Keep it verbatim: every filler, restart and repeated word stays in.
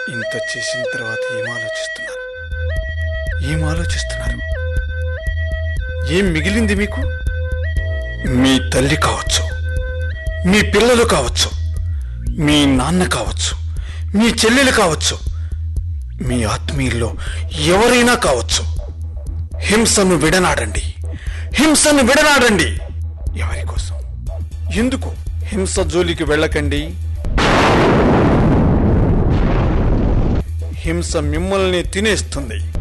ఇంత చేసిన తర్వాత ఏం ఆలోచిస్తున్నారు ఏం ఆలోచిస్తున్నారు ఏం మిగిలింది మీకు? మీ తల్లి కావచ్చు, మీ పిల్లలు కావచ్చు, మీ నాన్న కావచ్చు, మీ చెల్లెలు కావచ్చు, మీ ఆత్మీయుల్లో ఎవరైనా కావచ్చు. హింసను విడనాడండి, హింసను విడనాడండి. ఎవరి కోసం, ఎందుకు? హింస జోలికి వెళ్ళకండి. హింస మిమ్మల్ని తినేస్తుంది.